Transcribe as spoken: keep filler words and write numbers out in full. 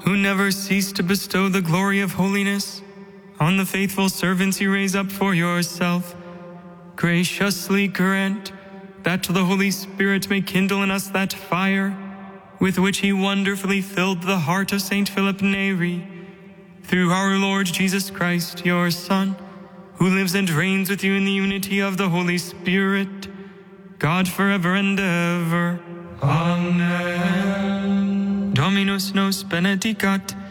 who never cease to bestow the glory of holiness on the faithful servants you raise up for yourself, graciously grant that the Holy Spirit may kindle in us that fire with which he wonderfully filled the heart of Saint Philip Neri, through our Lord Jesus Christ, your Son, who lives and reigns with you in the unity of the Holy Spirit, God forever and ever. Amen. Dominus nos benedicat,